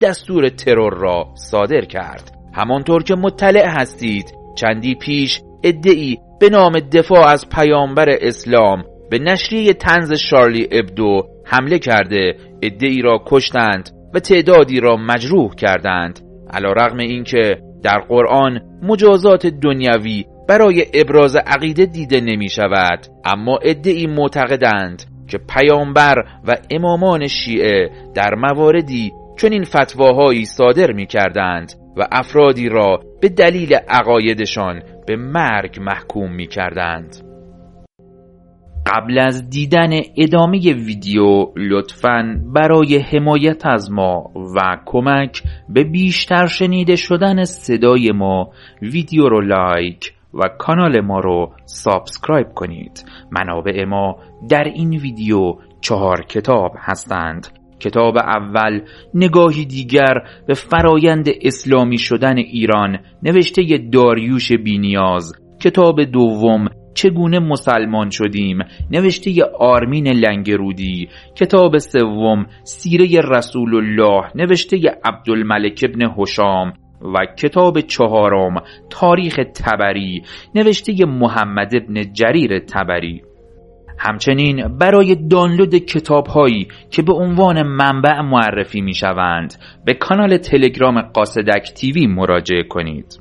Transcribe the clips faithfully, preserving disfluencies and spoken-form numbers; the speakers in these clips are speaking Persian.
دستور ترور را صادر کرد. همانطور که مطلع هستید چندی پیش عده‌ای به نام دفاع از پیامبر اسلام به نشریه طنز شارلی ابدو حمله کرده عده‌ای را کشتند و تعدادی را مجروح کردند. علی‌رغم اینکه در قرآن مجازات دنیوی برای ابراز عقیده دیده نمی شود، اما عده‌ای معتقدند که پیامبر و امامان شیعه در مواردی چنین فتواهایی صادر می کردند و افرادی را به دلیل عقایدشان به مرگ محکوم می کردند. قبل از دیدن ادامه ویدیو لطفاً برای حمایت از ما و کمک به بیشتر شنیده شدن صدای ما ویدیو رو لایک و کانال ما رو سابسکرایب کنید. منابع ما در این ویدیو چهار کتاب هستند. کتاب اول نگاهی دیگر به فرایند اسلامی شدن ایران نوشته داریوش بینیاز. کتاب دوم چگونه مسلمان شدیم نوشته آرمین لنگرودی. کتاب سوم سیره رسول الله نوشته عبدالملک ابن هشام و کتاب چهارم تاریخ طبری نوشته محمد ابن جریر طبری. همچنین برای دانلود کتاب هایی که به عنوان منبع معرفی می شوند به کانال تلگرام قاصدک تیوی مراجعه کنید.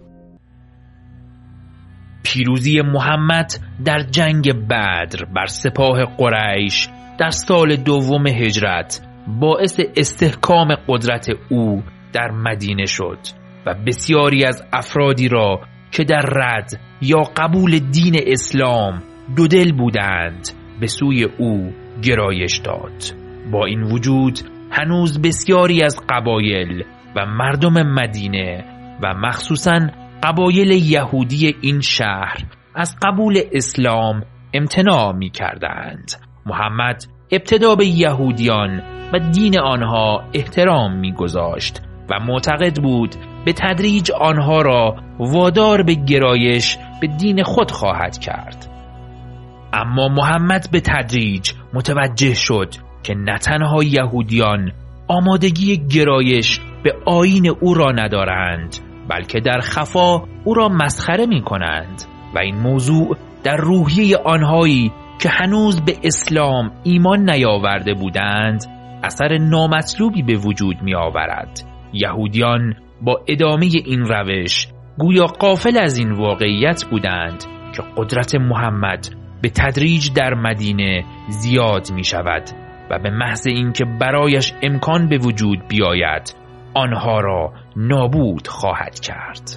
پیروزی محمد در جنگ بدر بر سپاه قریش در سال دوم هجرت باعث استحکام قدرت او در مدینه شد و بسیاری از افرادی را که در رد یا قبول دین اسلام دودل بودند به سوی او گرایش داد. با این وجود هنوز بسیاری از قبایل و مردم مدینه و مخصوصاً قبایل یهودی این شهر از قبول اسلام امتناع می کردند. محمد ابتدا به یهودیان و دین آنها احترام می گذاشت و معتقد بود به تدریج آنها را وادار به گرایش به دین خود خواهد کرد. اما محمد به تدریج متوجه شد که نه تنها یهودیان آمادگی گرایش به آیین او را ندارند، بلکه در خفا او را مسخره می کنند و این موضوع در روحیه آنهایی که هنوز به اسلام ایمان نیاورده بودند اثر نامطلوبی به وجود می آورد. یهودیان با ادامه این روش گویا غافل از این واقعیت بودند که قدرت محمد به تدریج در مدینه زیاد می شود و به محض اینکه برایش امکان به وجود بیاید آنها را نابود خواهد کرد.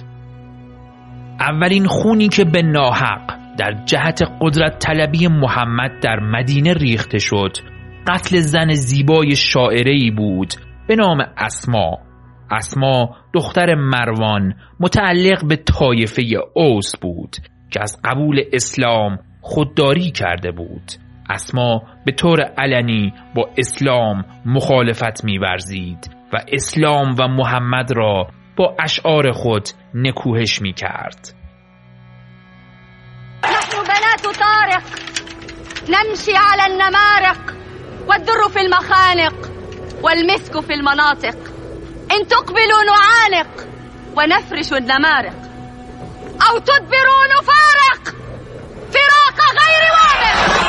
اولین خونی که به ناحق در جهت قدرت طلبی محمد در مدینه ریخته شد قتل زن زیبای شاعره‌ای بود به نام اسما. اسما دختر مروان متعلق به طایفه اوس بود که از قبول اسلام خودداری کرده بود. اسما به طور علنی با اسلام مخالفت می‌ورزید و اسلام و محمد را با اشعار خود نکوهش می‌کرد. نحن بنات طارق نمشي على النمارق والدر في المخانق والمسك في المناطق إن تقبلوا نعانق ونفرش النمارق أو تدبروا نفارق فراق غير وامق.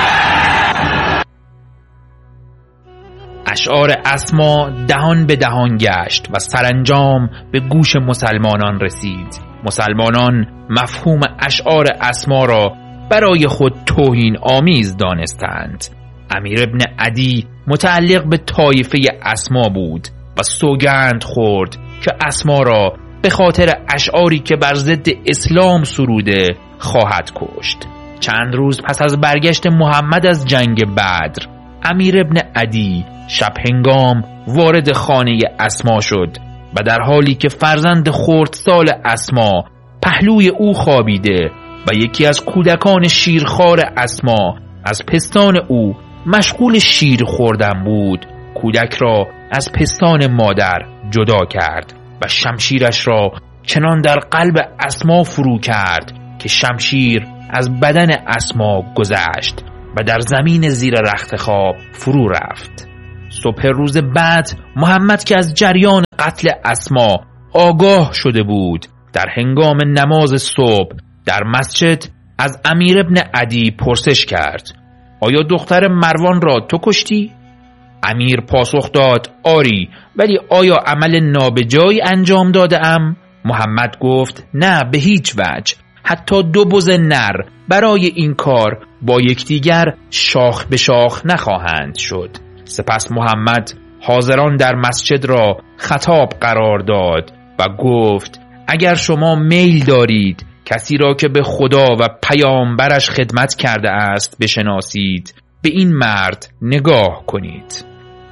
اشعار اسما دهان به دهان گشت و سرانجام به گوش مسلمانان رسید. مسلمانان مفهوم اشعار اسما را برای خود توهین آمیز دانستند. امیر ابن عدی متعلق به طایفه اسما بود و سوگند خورد که اسما را به خاطر اشعاری که بر ضد اسلام سروده خواهد کشت. چند روز پس از برگشت محمد از جنگ بدر امیر ابن عدی شب هنگام وارد خانه اسما شد و در حالی که فرزند خردسال اسما پهلوی او خوابیده و یکی از کودکان شیرخوار اسما از پستان او مشغول شیر خوردن بود کودک را از پستان مادر جدا کرد و شمشیرش را چنان در قلب اسما فرو کرد که شمشیر از بدن اسما گذشت و در زمین زیر رخت خواب فرو رفت. صبح روز بعد محمد که از جریان قتل اسما آگاه شده بود، در هنگام نماز صبح در مسجد از امیر ابن عدی پرسش کرد: آیا دختر مروان را تو کشتی؟ امیر پاسخ داد: آری، ولی آیا عمل نابجایی انجام داده ام؟ محمد گفت: نه، به هیچ وجه. حتی دو بز نر برای این کار با یکدیگر شاخ به شاخ نخواهند شد. سپس محمد حاضران در مسجد را خطاب قرار داد و گفت: اگر شما میل دارید کسی را که به خدا و پیامبرش خدمت کرده است بشناسید، به این مرد نگاه کنید.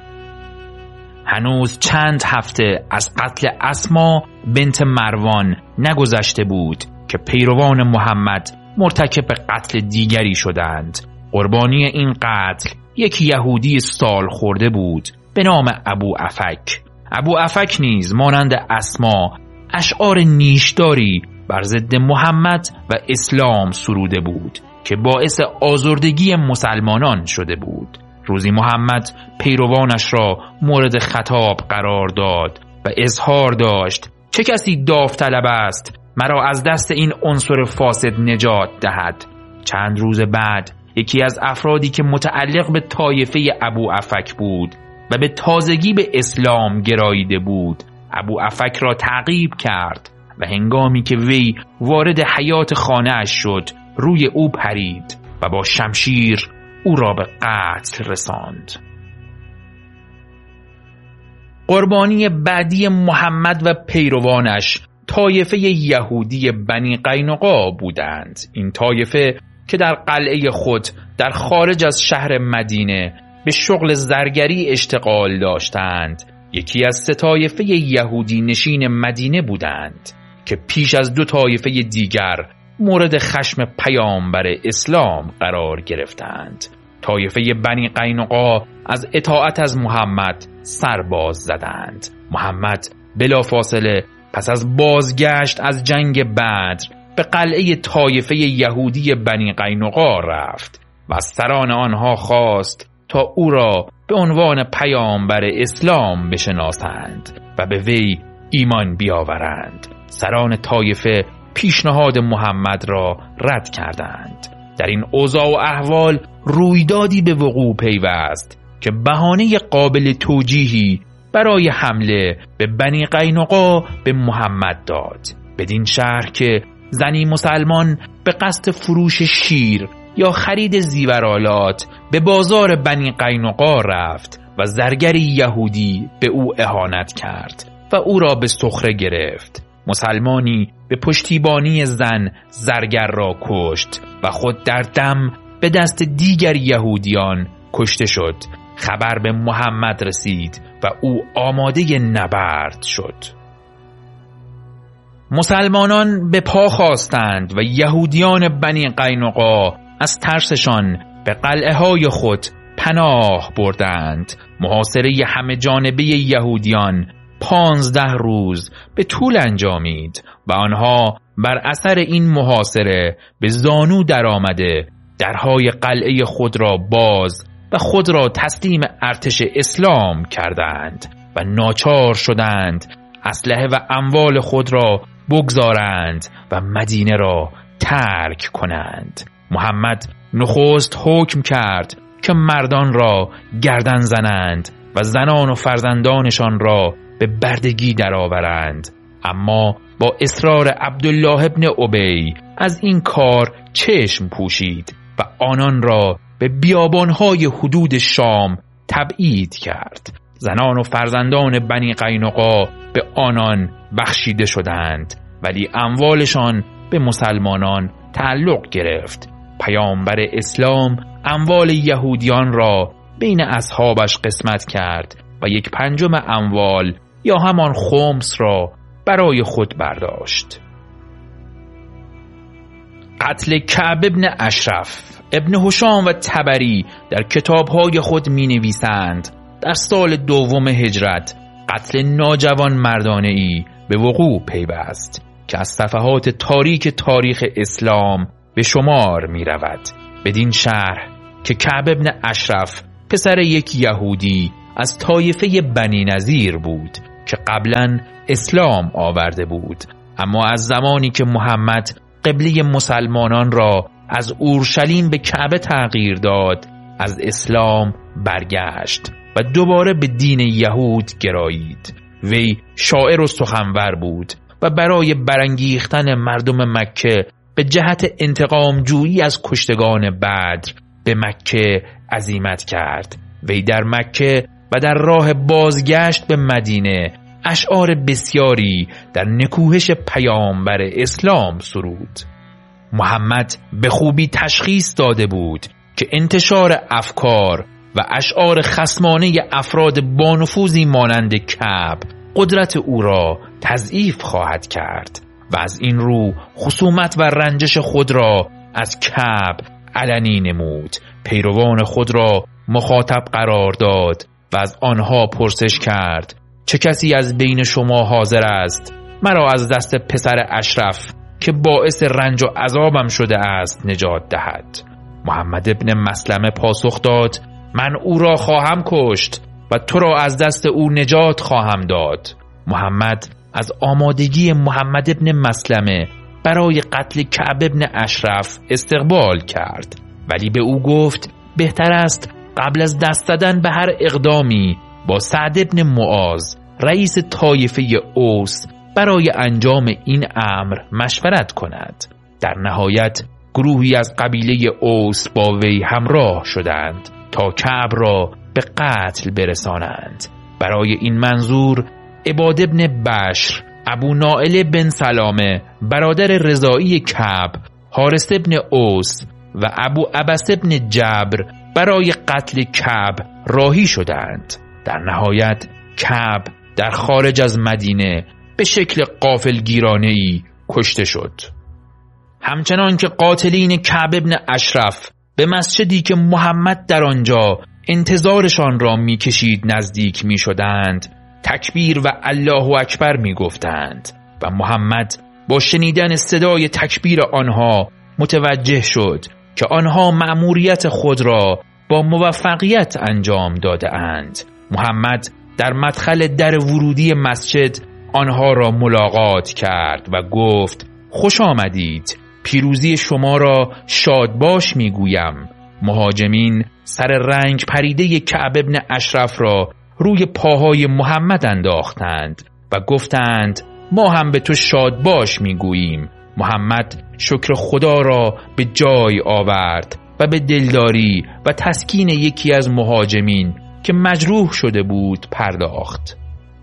هنوز چند هفته از قتل اسما بنت مروان نگذشته بود که پیروان محمد مرتکب قتل دیگری شدند. قربانی این قتل یک یهودی سال خورده بود به نام ابو افک. ابو افک نیز مانند اسما اشعار نیشداری بر ضد محمد و اسلام سروده بود که باعث آزردگی مسلمانان شده بود. روزی محمد پیروانش را مورد خطاب قرار داد و اظهار داشت: چه کسی داوطلب است مرا از دست این عنصر فاسد نجات دهد؟ چند روز بعد یکی از افرادی که متعلق به طایفه ابو افک بود و به تازگی به اسلام گراییده بود، ابو افک را تعقیب کرد و هنگامی که وی وارد حیاط خانه اش شد روی او پرید و با شمشیر او را به قتل رساند. قربانی بعدی محمد و پیروانش طایفه یهودی بنی قینقاع بودند. این طایفه که در قلعه خود در خارج از شهر مدینه به شغل زرگری اشتغال داشتند، یکی از سه طایفه یهودی نشین مدینه بودند که پیش از دو طایفه دیگر مورد خشم پیامبر اسلام قرار گرفتند. طایفه بنی قینقاع از اطاعت از محمد سرباز زدند. محمد بلافاصله پس از بازگشت از جنگ بدر به قلعه طایفه یهودی بنی قینقاع رفت و از سران آنها خواست تا او را به عنوان پیامبر اسلام بشناسند و به وی ایمان بیاورند. سران طایفه پیشنهاد محمد را رد کردند. در این اوضاع و احوال رویدادی به وقوع پیوست که بهانه قابل توجیهی برای حمله به بنی قینقاع به محمد داد. بدین شهر که زنی مسلمان به قصد فروش شیر یا خرید زیورالات به بازار بنی قینقاع رفت و زرگری یهودی به او اهانت کرد و او را به سخره گرفت. مسلمانی به پشتیبانی زن زرگر را کشت و خود در دم به دست دیگر یهودیان کشته شد. خبر به محمد رسید و او آماده نبرد شد. مسلمانان به پا خواستند و یهودیان بنی قینقاع از ترسشان به قلعه های خود پناه بردند. محاصره همه جانبه یهودیان پانزده روز به طول انجامید و آنها بر اثر این محاصره به زانو در آمده درهای قلعه خود را باز و خود را تسلیم ارتش اسلام کردند و ناچار شدند اسلحه و اموال خود را بگذارند و مدینه را ترک کنند. محمد نخست حکم کرد که مردان را گردن زنند و زنان و فرزندانشان را به بردگی درآورند، اما با اصرار عبدالله ابن ابی از این کار چشم پوشید و آنان را به بیابانهای حدود شام تبعید کرد. زنان و فرزندان بنی قینقاع به آنان بخشیده شدند، ولی اموالشان به مسلمانان تعلق گرفت. پیامبر اسلام اموال یهودیان را بین اصحابش قسمت کرد و یک پنجم اموال یا همان خمس را برای خود برداشت. قتل کعب ابن اشرف. ابن هشام و طبری در کتابهای خود می نویسند در سال دوم هجرت قتل ناجوان مردانه‌ای به وقوع پیوست که از صفحات تاریک تاریخ اسلام به شمار می رود. بدین شرح که کعب ابن اشرف پسر یک یهودی از طایفه بنی نظیر بود که قبلا اسلام آورده بود، اما از زمانی که محمد قبله مسلمانان را از اورشلیم به کعبه تغییر داد از اسلام برگشت و دوباره به دین یهود گرایید. وی شاعر و سخنور بود و برای برانگیختن مردم مکه به جهت انتقام جویی از کشتگان بدر به مکه عزیمت کرد. وی در مکه و در راه بازگشت به مدینه اشعار بسیاری در نکوهش پیامبر اسلام سرود. محمد به خوبی تشخیص داده بود که انتشار افکار و اشعار خصمانه افراد بانفوذی مانند کعب قدرت او را تضعیف خواهد کرد و از این رو خصومت و رنجش خود را از کعب علنی نمود. پیروان خود را مخاطب قرار داد و از آنها پرسش کرد چه کسی از بین شما حاضر است مرا از دست پسر اشرف که باعث رنج و عذابم شده است نجات دهد؟ محمد ابن مسلمه پاسخ داد من او را خواهم کشت و تو را از دست او نجات خواهم داد. محمد از آمادگی محمد ابن مسلمه برای قتل کعب ابن اشرف استقبال کرد، ولی به او گفت بهتر است قبل از دست زدن به هر اقدامی با سعد ابن معاذ رئیس طایفه اوس برای انجام این امر مشورت کند. در نهایت گروهی از قبیله اوس با وی همراه شدند تا کعب را به قتل برسانند. برای این منظور عباد ابن بشر، ابو نائل بن سلامه برادر رضایی کعب، حارث ابن اوس و ابو عبس ابن جبر برای قتل کعب راهی شدند. در نهایت کعب در خارج از مدینه به شکل غافلگیرانه‌ای کشته شد. همچنان که قاتلین کعب ابن اشرف به مسجدی که محمد در آنجا انتظارشان را میکشید نزدیک میشدند تکبیر و الله اکبر میگفتند و محمد با شنیدن صدای تکبیر آنها متوجه شد که آنها مأموریت خود را با موفقیت انجام داده اند. محمد در مدخل در ورودی مسجد آنها را ملاقات کرد و گفت خوش آمدید، پیروزی شما را شادباش میگویم. مهاجمین سر رنگ پریده کعب ابن اشرف را روی پاهای محمد انداختند و گفتند ما هم به تو شادباش میگوییم. محمد شکر خدا را به جای آورد و به دلداری و تسکین یکی از مهاجمین که مجروح شده بود پرداخت.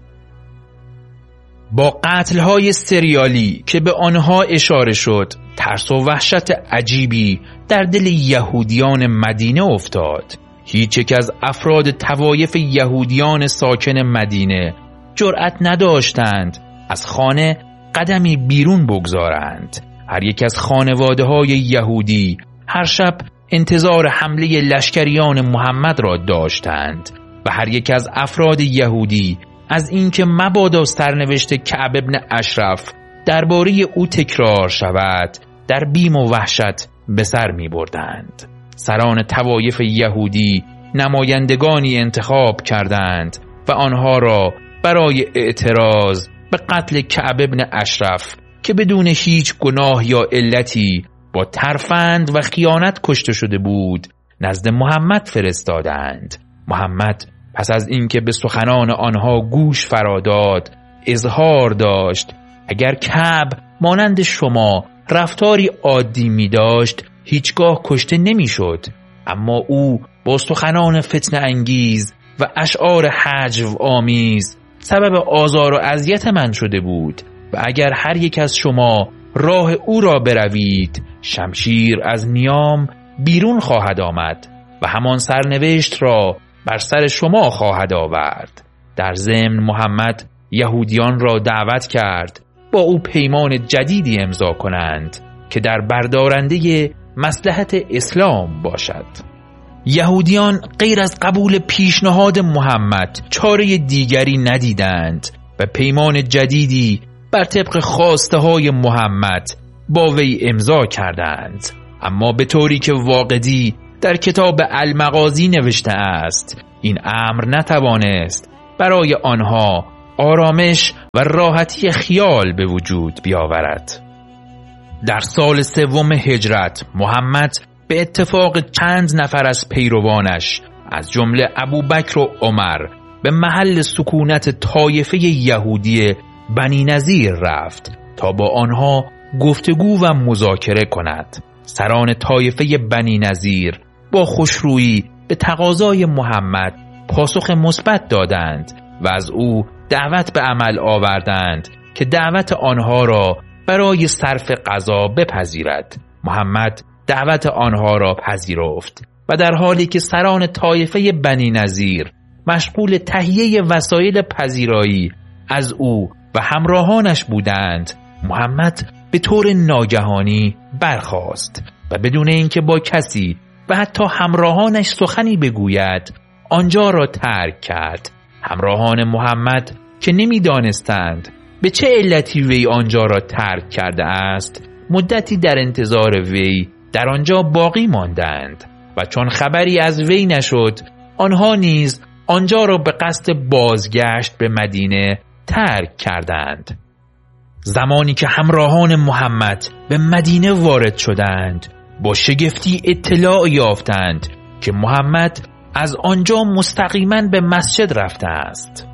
با قتل‌های سریالی که به آنها اشاره شد ترس و وحشت عجیبی در دل یهودیان مدینه افتاد. هیچ یک از افراد طوایف یهودیان ساکن مدینه جرأت نداشتند از خانه قدمی بیرون بگذارند. هر یک از خانواده های یهودی هر شب انتظار حمله لشکریان محمد را داشتند و هر یک از افراد یهودی از اینکه مبادا سرنوشت کعب ابن اشرف درباره او تکرار شود در بیم و وحشت به سر می بردند. سران طوایف یهودی نمایندگانی انتخاب کردند و آنها را برای اعتراض به قتل کعب ابن اشرف که بدون هیچ گناه یا علتی با ترفند و خیانت کشته شده بود نزد محمد فرستادند. محمد پس از اینکه به سخنان آنها گوش فراداد اظهار داشت اگر کعب مانند شما رفتاری عادی می داشت هیچگاه کشته نمی شد، اما او با سخنان فتنه انگیز و اشعار هجو آمیز سبب آزار و اذیت من شده بود و اگر هر یک از شما راه او را بروید شمشیر از نیام بیرون خواهد آمد و همان سرنوشت را بر سر شما خواهد آورد. در ضمن محمد یهودیان را دعوت کرد با او پیمان جدیدی امضا کنند که در بردارنده مصلحت اسلام باشد. یهودیان غیر از قبول پیشنهاد محمد چاره دیگری ندیدند و پیمان جدیدی بر طبق خواسته های محمد با وی امضا کردند، اما به طوری که واقدی در کتاب المغازی نوشته است این امر نتوانست برای آنها آرامش و راحتی خیال به وجود بیاورد. در سال سوم هجرت محمد به اتفاق چند نفر از پیروانش از جمله ابوبکر و عمر به محل سکونت طایفه یهودی بنی نظیر رفت تا با آنها گفتگو و مذاکره کند. سران طایفه بنی نظیر با خوشرویی به تقاضای محمد پاسخ مثبت دادند و از او دعوت به عمل آوردند که دعوت آنها را برای صرف غذا بپذیرد. محمد دعوت آنها را پذیرفت و در حالی که سران طایفه بنی نظیر مشغول تهیه وسایل پذیرایی از او و همراهانش بودند، محمد به طور ناگهانی برخاست و بدون اینکه با کسی و حتی همراهانش سخنی بگوید آنجا را ترک کرد. همراهان محمد که نمی‌دانستند به چه علتی وی آنجا را ترک کرده است، مدتی در انتظار وی در آنجا باقی ماندند و چون خبری از وی نشد، آنها نیز آنجا را به قصد بازگشت به مدینه ترک کردند. زمانی که همراهان محمد به مدینه وارد شدند، با شگفتی اطلاع یافتند که محمد از آنجا مستقیما به مسجد رفته است.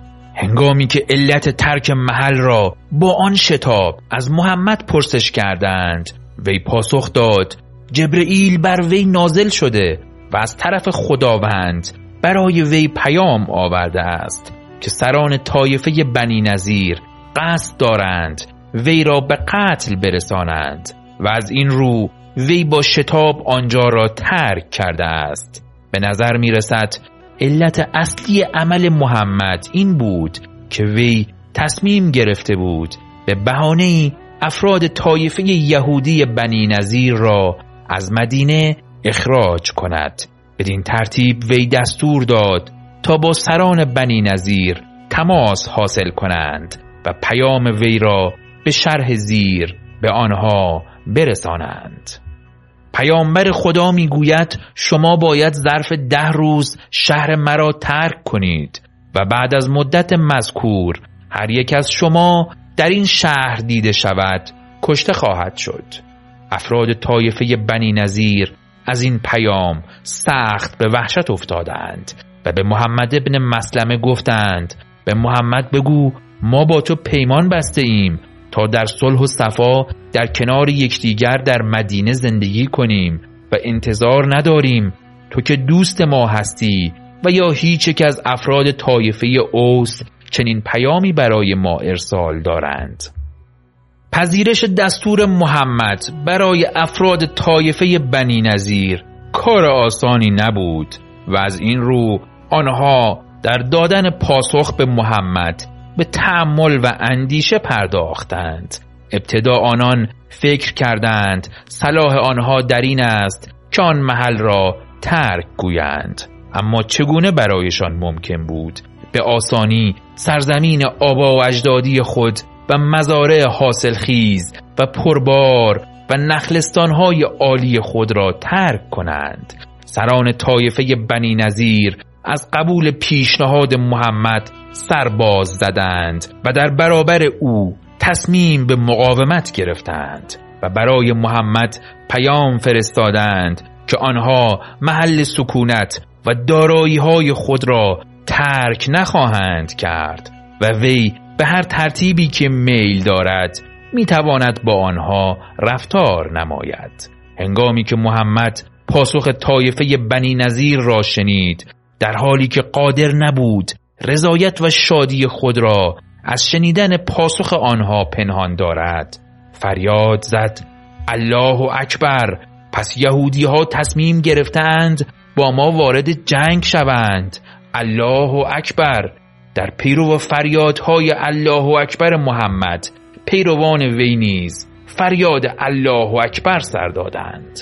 هنگامی که علت ترک محل را با آن شتاب از محمد پرسش کردند، وی پاسخ داد جبرئیل بر وی نازل شده و از طرف خداوند برای وی پیام آورده است که سران طایفه بنی نظیر قصد دارند وی را به قتل برسانند و از این رو وی با شتاب آنجا را ترک کرده است. به نظر می رسد علت اصلی عمل محمد این بود که وی تصمیم گرفته بود به بهانه‌ای افراد طایفه یهودی بنی نظیر را از مدینه اخراج کند. بدین ترتیب وی دستور داد تا با سران بنی نظیر تماس حاصل کنند و پیام وی را به شرح زیر به آنها برسانند. پیامبر خدا میگوید شما باید ظرف ده روز شهر مرا ترک کنید و بعد از مدت مذکور هر یک از شما در این شهر دیده شود کشته خواهد شد. افراد طایفه بنی نظیر از این پیام سخت به وحشت افتادند و به محمد ابن مسلمه گفتند به محمد بگو ما با تو پیمان بسته ایم تا در صلح و صفا در کنار یکدیگر در مدینه زندگی کنیم و انتظار نداریم تو که دوست ما هستی و یا هیچ یک از افراد طایفه اوس چنین پیامی برای ما ارسال دارند. پذیرش دستور محمد برای افراد طایفه بنی نظیر کار آسانی نبود و از این رو آنها در دادن پاسخ به محمد به تأمل و اندیشه پرداختند. ابتدا آنان فکر کردند صلاح آنها در این است که آن محل را ترک گویند، اما چگونه برایشان ممکن بود به آسانی سرزمین آبا و اجدادی خود و مزارع حاصلخیز و پربار و نخلستانهای عالی خود را ترک کنند؟ سران طایفه بنی نظیر از قبول پیشنهاد محمد سرباز زدند و در برابر او تصمیم به مقاومت گرفتند و برای محمد پیام فرستادند که آنها محل سکونت و دارایی‌های خود را ترک نخواهند کرد و وی به هر ترتیبی که میل دارد میتواند با آنها رفتار نماید. هنگامی که محمد پاسخ طایفه بنی نظیر را شنید، در حالی که قادر نبود رضایت و شادی خود را از شنیدن پاسخ آنها پنهان دارد، فریاد زد الله اکبر. پس یهودی ها تصمیم گرفتند با ما وارد جنگ شوند. الله اکبر. در پیرو و فریادهای الله اکبر محمد پیروان وی نیز فریاد الله اکبر سر دادند.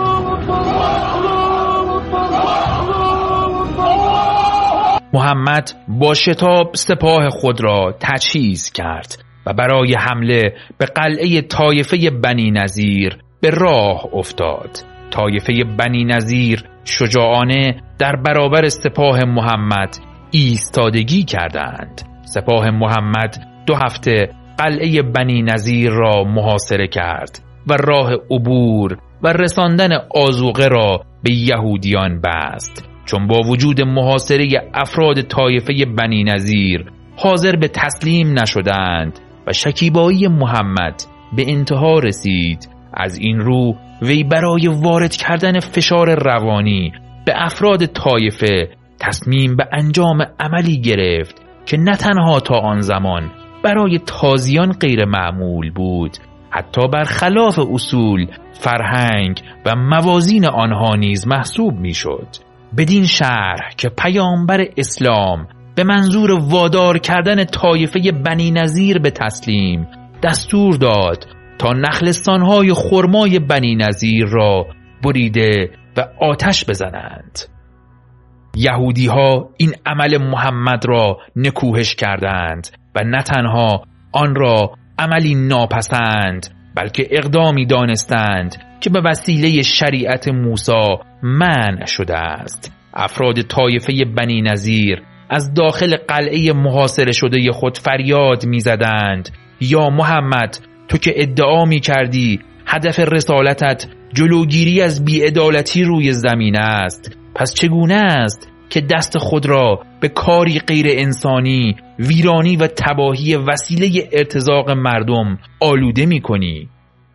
محمد با شتاب سپاه خود را تجهیز کرد و برای حمله به قلعه طایفه بنی نظیر به راه افتاد. طایفه بنی نظیر شجاعانه در برابر سپاه محمد ایستادگی کردند. سپاه محمد دو هفته قلعه بنی نظیر را محاصره کرد و راه عبور و رساندن آذوقه را به یهودیان بست، چون با وجود محاصره افراد طایفه بنی نظیر حاضر به تسلیم نشدند و شکیبایی محمد به انتها رسید. از این رو وی برای وارد کردن فشار روانی به افراد طایفه تصمیم به انجام عملی گرفت که نه تنها تا آن زمان برای تازیان غیر معمول بود، حتی برخلاف اصول، فرهنگ و موازین آنها نیز محسوب میشد. بدین شرح که پیامبر اسلام به منظور وادار کردن طایفه بنی نظیر به تسلیم دستور داد تا نخلستانهای خرمای بنی نظیر را بریده و آتش بزنند. یهودی ها این عمل محمد را نکوهش کردند و نه تنها آن را عملی ناپسند بلکه اقدامی دانستند که به وسیله شریعت موسی منع شده است. افراد طایفه بنی نظیر از داخل قلعه محاصره شده خود فریاد می زدند: یا محمد، تو که ادعا می کردی هدف رسالتت جلوگیری از بی‌عدالتی روی زمین است، پس چگونه است که دست خود را به کاری غیر انسانی، ویرانی و تباهی وسیله ارتزاق مردم آلوده می کنی؟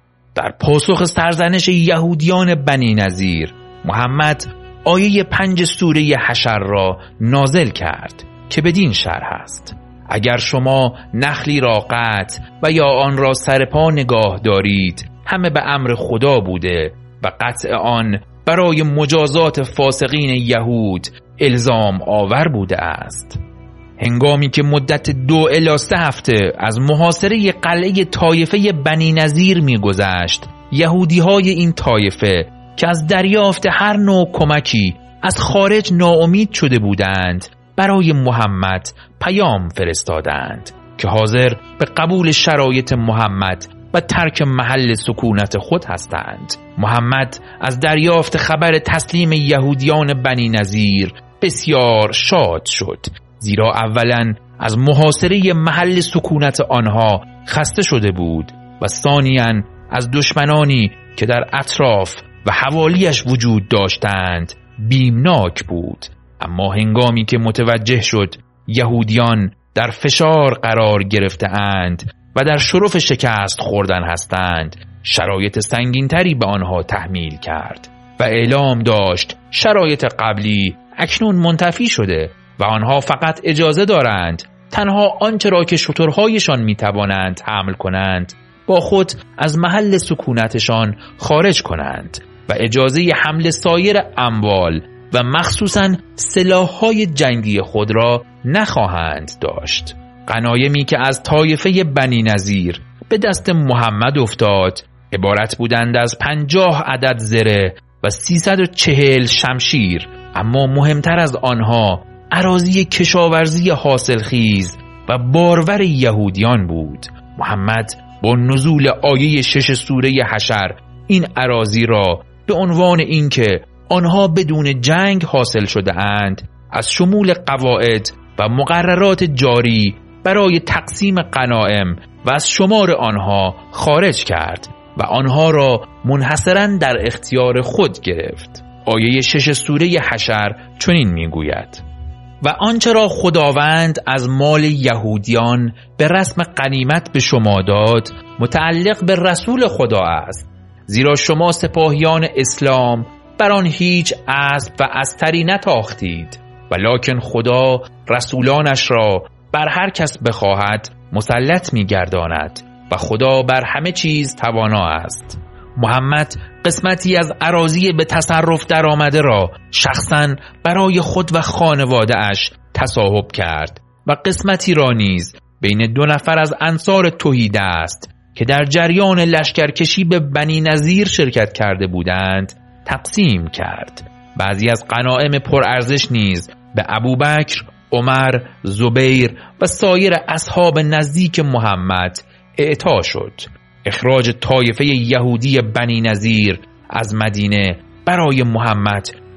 در پاسخ سرزنش یهودیان بنی نظیر، محمد آیه پنج سوره حشر را نازل کرد که بدین شرح است: اگر شما نخلی را قطع و یا آن را سرپا نگاه دارید، همه به امر خدا بوده و قطع آن برای مجازات فاسقین یهود الزام آور بوده است. هنگامی که مدت دو الی سه هفته از محاصره قلعه طایفه بنی نظیر می گذشت، یهودی های این طایفه که از دریافت هر نوع کمکی از خارج ناامید شده بودند برای محمد پیام فرستادند که حاضر به قبول شرایط محمد و ترک محل سکونت خود هستند. محمد از دریافت خبر تسلیم یهودیان بنی نظیر بسیار شاد شد، زیرا اولا از محاصره محل سکونت آنها خسته شده بود و ثانیاً از دشمنانی که در اطراف و حوالیش وجود داشتند بیمناک بود. اما هنگامی که متوجه شد یهودیان در فشار قرار گرفته اند و در شرف شکست خوردن هستند، شرایط سنگینتری به آنها تحمیل کرد و اعلام داشت شرایط قبلی اکنون منتفی شده و آنها فقط اجازه دارند تنها آنچه را که شترهایشان میتوانند حمل کنند با خود از محل سکونتشان خارج کنند و اجازه حمل سایر اموال و مخصوصاً سلاح‌های جنگی خود را نخواهند داشت. غنایمی که از طایفه بنی نظیر به دست محمد افتاد عبارت بودند از پنجاه عدد زره و سیصد و چهل شمشیر، اما مهمتر از آنها اراضی کشاورزی حاصلخیز و بارور یهودیان بود. محمد با نزول آیه شش سوره حشر این اراضی را به عنوان اینکه آنها بدون جنگ حاصل شده اند از شمول قواعد و مقررات جاری برای تقسیم غنایم و از شمار آنها خارج کرد و آنها را منحصراً در اختیار خود گرفت. آیه شش سوره حشر چنین میگوید: و آنچه را خداوند از مال یهودیان به رسم غنیمت به شما داد متعلق به رسول خدا است، زیرا شما سپاهیان اسلام بر آن هیچ اسب و استری نتاختید، ولکن خدا رسولانش را بر هر کس بخواهد مسلط می‌گرداند و خدا بر همه چیز توانا است. محمد قسمتی از اراضی به تصرف در آمده را شخصاً برای خود و خانواده اش تصاحب کرد و قسمتی را نیز بین دو نفر از انصار تهیدست که در جریان لشکرکشی به بنی نظیر شرکت کرده بودند تقسیم کرد. بعضی از غنایم پرارزش نیز به ابوبکر، عمر، زبیر و سایر اصحاب نزدیک محمد اعطا شد. اخراج طایفه یهودی بنی نظیر از مدینه برای محمد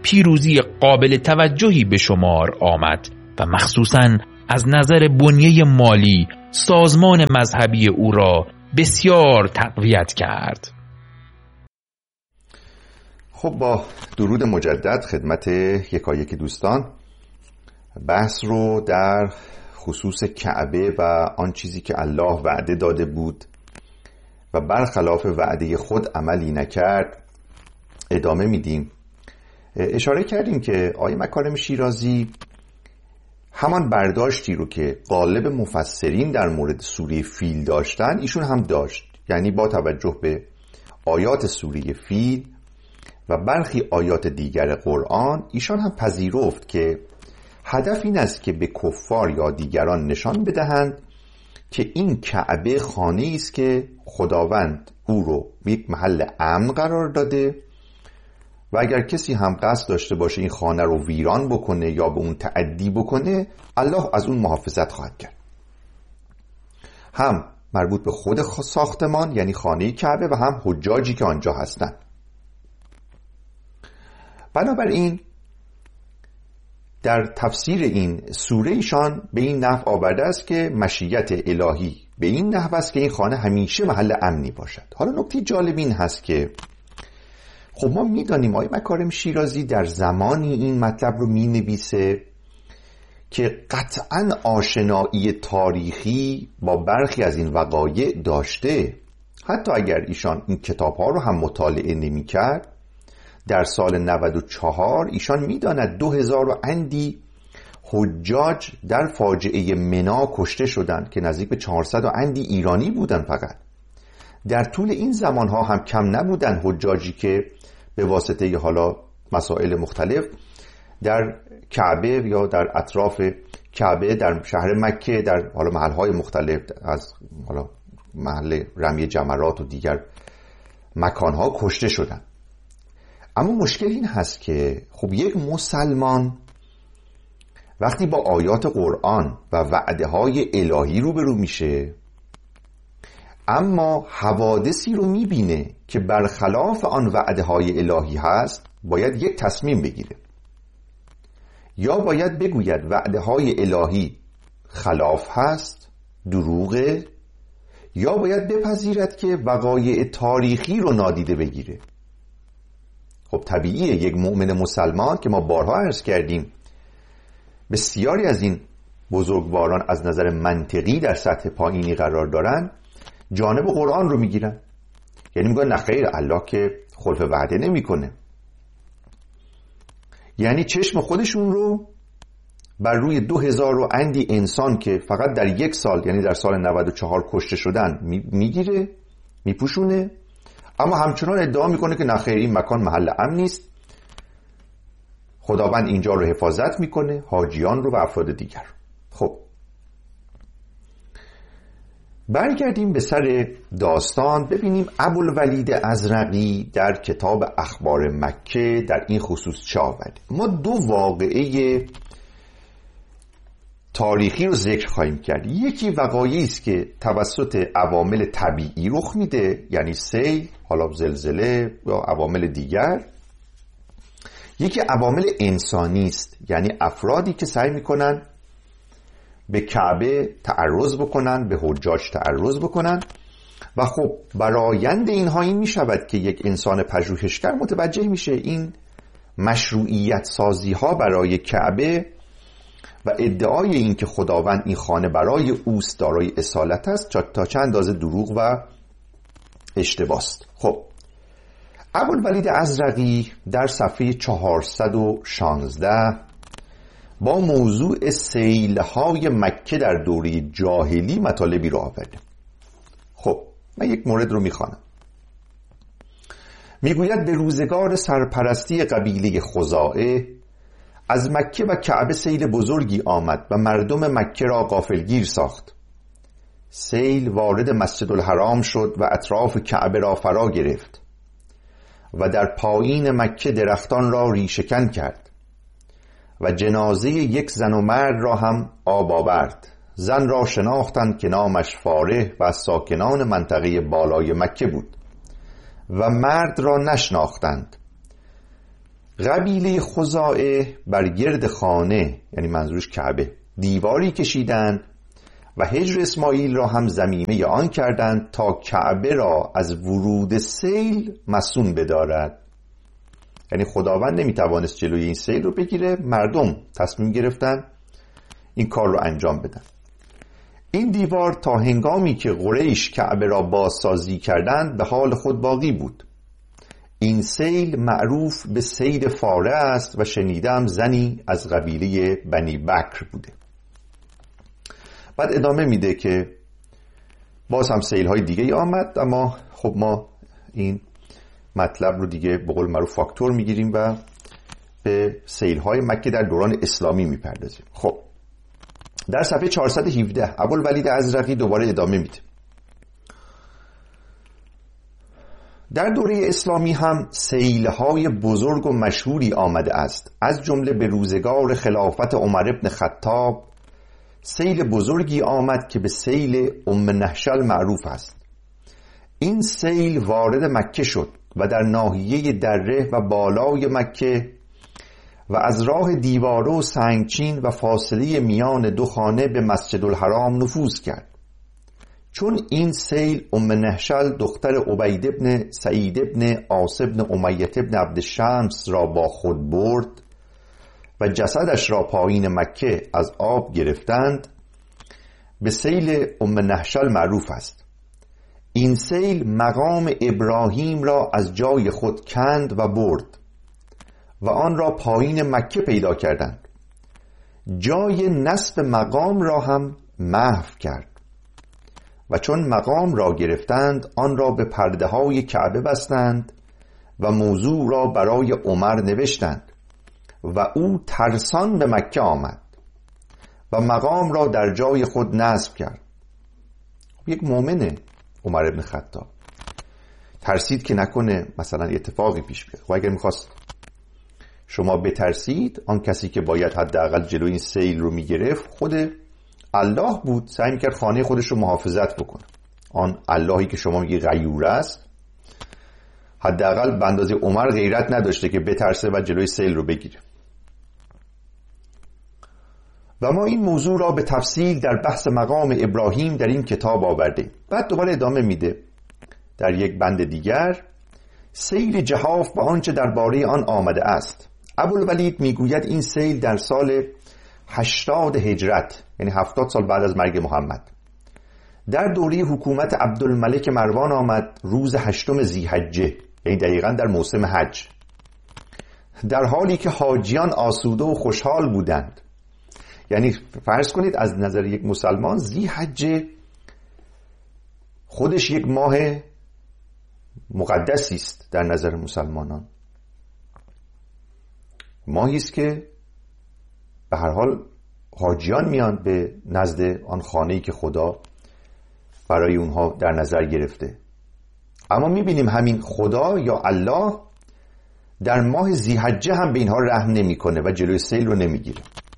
پیروزی قابل توجهی به شمار آمد و مخصوصاً از نظر بنیه مالی سازمان مذهبی او را بسیار تقویت کرد. خب با درود مجدد خدمت یکایک دوستان، بحث رو در خصوص کعبه و آن چیزی که الله وعده داده بود و برخلاف وعده خود عملی نکرد ادامه میدیم. اشاره کردیم که آقای مکارم شیرازی همان برداشتی رو که غالب مفسرین در مورد سوره فیل داشتن ایشون هم داشت، یعنی با توجه به آیات سوره فیل و برخی آیات دیگر قرآن ایشان هم پذیرفت که هدف این است که به کفار یا دیگران نشان بدهند که این کعبه خانه‌ای است که خداوند او رو یک محل امن قرار داده و اگر کسی هم قصد داشته باشه این خانه رو ویران بکنه یا به اون تعدی بکنه، الله از اون محافظت خواهد کرد. هم مربوط به خود ساختمان یعنی خانه کعبه و هم حجاجی که آنجا هستند. بنابراین در تفسیر این سوره ایشان به این نحو آورده است که مشیت الهی به این نحو است که این خانه همیشه محل امنی باشد. حالا نکته جالب این هست که خب ما میدانیم آقای مکارم شیرازی در زمانی این مطلب رو می نویسه که قطعاً آشنایی تاریخی با برخی از این وقایع داشته. حتی اگر ایشان این کتاب ها رو هم مطالعه نمی کرد، در سال نود و چهار ایشان میداند دو هزار و اندی حجاج در فاجعه منا کشته شدند که نزدیک به چهارصد و اندی ایرانی بودن. فقط در طول این زمان ها هم کم نبودن حجاجی که به واسطه حالا مسائل مختلف در کعبه یا در اطراف کعبه در شهر مکه در حالا محلهای مختلف از حالا محل رمی جمرات و دیگر مکانها کشته شدن. اما مشکل این هست که خب یک مسلمان وقتی با آیات قرآن و وعده های الهی روبرو میشه اما حوادثی رو میبینه که برخلاف آن وعده های الهی هست، باید یک تصمیم بگیره. یا باید بگوید وعده های الهی خلاف هست، دروغه، یا باید بپذیرد که وقایع تاریخی رو نادیده بگیره. خب طبیعیه یک مؤمن مسلمان که ما بارها عرض کردیم بسیاری از این بزرگواران از نظر منطقی در سطح پایینی قرار دارن، جانب قرآن رو میگیرن، یعنی میگن نخیر الله که خلف وعده نمیکنه، یعنی چشم خودشون رو بر روی دو هزار و اندی انسان که فقط در یک سال یعنی در سال نود و چهار کشته شدن میگیره، میپوشونه، اما همچنان ادعا میکنه که نخیر این مکان محل امن نیست، خداوند اینجا رو حفاظت میکنه، حاجیان رو و افراد دیگر. خب برگردیم به سر داستان، ببینیم ابوالولید ازرقی در کتاب اخبار مکه در این خصوص چه آورده. ما دو واقعه تاریخی رو ذکر خواهیم کرد. یکی وقایعی است که توسط عوامل طبیعی رخ میده، یعنی سیل، حالا زلزله یا عوامل دیگر. یکی عوامل انسانی است، یعنی افرادی که سعی میکنن به کعبه تعرض بکنن، به حجاج تعرض بکنن و خب برآیند اینها این میشود که یک انسان پژوهشگر متوجه میشه این مشروعیت سازی ها برای کعبه و ادعای این که خداوند این خانه برای اوست دارای اصالت است تا چند اندازه دروغ و اشتباست. خب ابوالولید ازرقی در صفحه چهارصد و شانزده با موضوع سیل‌های مکه در دوره جاهلی مطالبی را آورده. خب من یک مورد رو میخوانم. میگوید به روزگار سرپرستی قبیله خزاعه از مکه و کعبه سیل بزرگی آمد و مردم مکه را غافلگیر ساخت. سیل وارد مسجد الحرام شد و اطراف کعبه را فرا گرفت و در پایین مکه درختان را ریشه‌کن کرد و جنازه یک زن و مرد را هم آب آورد. زن را شناختند که نامش فارح و از ساکنان منطقه بالای مکه بود و مرد را نشناختند قبیله خزاعه بر گرد خانه، یعنی منظورش کعبه، دیواری کشیدند و هجر اسماعیل را هم ضمیمه آن کردند تا کعبه را از ورود سیل مصون بدارد. یعنی خداوند نمیتوانست جلوی این سیل رو بگیره، مردم تصمیم گرفتن این کار رو انجام بدن. این دیوار تا هنگامی که قریش کعبه را بازسازی کردند به حال خود باقی بود. این سیل معروف به سیل فاره است و شنیدم زنی از قبیله بنی بکر بوده. بعد ادامه میده که باز هم سیل های دیگه ای آمد، اما خب ما این مطلب رو دیگه به قول معروف فاکتور میگیریم و به سیل های مکه در دوران اسلامی میپردازیم. خب در صفحه چهارصد و هفده ابوالولید ازرقی دوباره ادامه میده. در دوره اسلامی هم سیل‌های بزرگ و مشهوری آمده است، از جمله به روزگار خلافت عمر بن خطاب سیل بزرگی آمد که به سیل ام نهشل معروف است. این سیل وارد مکه شد و در ناحیه دره و بالای مکه و از راه دیواره و سنگچین و فاصله میان دو خانه به مسجد الحرام نفوذ کرد. چون این سیل ام نهشل دختر عبید بن سعید بن عاص بن امیة بن عبد الشمس را با خود برد و جسدش را پایین مکه از آب گرفتند، به سیل ام نهشل معروف است. این سیل مقام ابراهیم را از جای خود کند و برد و آن را پایین مکه پیدا کردند. جای نصب مقام را هم محو کرد و چون مقام را گرفتند آن را به پرده های کعبه بستند و موضوع را برای عمر نوشتند و او ترسان به مکه آمد و مقام را در جای خود نصب کرد. یک مؤمنه عمر بن خطاب، ترسید که نکنه مثلا اتفاقی پیش بیاد. خب اگر میخواست شما بترسید، آن کسی که باید حداقل جلوی این سیل رو میگرفت خود الله بود، سعی میکرد خانه خودش رو محافظت بکنه. آن اللهی که شما میگی غیور است، حداقل به اندازه عمر غیرت نداشته که بترسه و جلوی سیل رو بگیره. و ما این موضوع را به تفصیل در بحث مقام ابراهیم در این کتاب آورده. بعد دوباره ادامه میده در یک بند دیگر، سیل جحاف و آنچه درباره آن آمده است. ابوالولید میگوید این سیل در سال هشتاد هجرت، یعنی هفتاد سال بعد از مرگ محمد، در دوره حکومت عبدالملک مروان آمد روز هشتم ذی‌حجه، یعنی دقیقاً در موسم حج، در حالی که حاجیان آسوده و خوشحال بودند. یعنی فرض کنید از نظر یک مسلمان ذی‌حجه خودش یک ماه مقدسی است در نظر مسلمانان، ماهی است که به هر حال حاجیان میان به نزد آن خانه‌ای که خدا برای اونها در نظر گرفته. اما میبینیم همین خدا یا الله در ماه ذی‌حجه هم به اینها رحم نمیکنه و جلوی سیل رو نمیگیره.